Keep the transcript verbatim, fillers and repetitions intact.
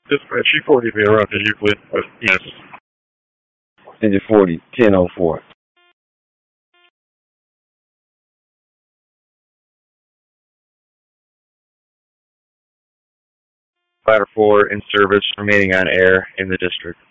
Dispatch, G forty be around to Euclid, but yes. Engine forty, ten oh four. Fighter four in service, remaining on air in the district.